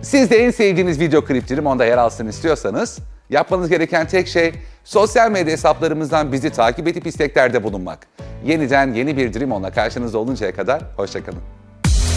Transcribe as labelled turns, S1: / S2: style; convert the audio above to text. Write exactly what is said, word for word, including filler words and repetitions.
S1: Siz de en sevdiğiniz video klip Dream On'da yer alsın istiyorsanız yapmanız gereken tek şey sosyal medya hesaplarımızdan bizi takip edip isteklerde bulunmak. Yeniden yeni bir Dream On'la karşınızda oluncaya kadar hoşça kalın.